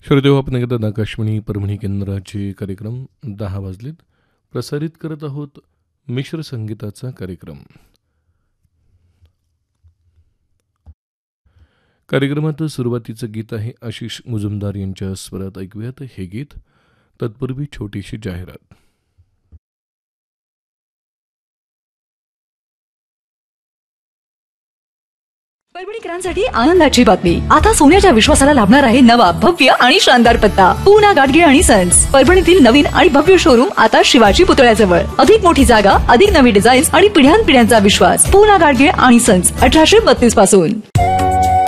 श्रोतेहो, आपण एकदा आकाशवाणी परभणी केंद्राचे कार्यक्रम 10 वाजलेत प्रसारित करत आहोत. मिश्र संगीताचा कार्यक्रम. कार्यक्रमात सुरुवातीचं गीत आहे आशिष मुजुमदार यांच्या स्वरात. ऐकूयात हे गीत. तत्पूर्वी छोटीशी जाहिरात. परभणीकरांसाठी आनंदाची बातमी. आता सोन्याच्या विश्वासाला लाभणार आहे नवा भव्य आणि शानदार पत्ता. पूना गाडगे आणि सन्स. परभणीतील नवीन आणि भव्य शोरूम आता शिवाजी पुतळ्याजवळ. अधिक मोठी जागा, अधिक नवी डिझाईन्स आणि पिढ्यानपिढ्यांचा विश्वास. पूना गाडगे आणि सन्स 1832 पासून.